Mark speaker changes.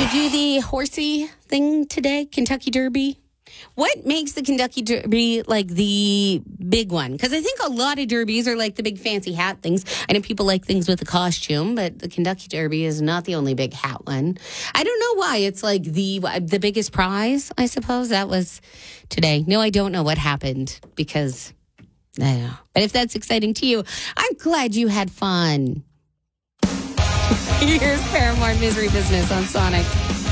Speaker 1: you do the horsey thing today? Kentucky Derby? What makes the Kentucky Derby like the big one? Because I think a lot of derbies are like the big fancy hat things. I know people like things with a costume, but the Kentucky Derby is not the only big hat one. I don't know why it's like the biggest prize, I suppose. That was today. No, I don't know what happened because I don't know. But if that's exciting to you, I'm glad you had fun. Here's Paramore Misery Business on Sonic.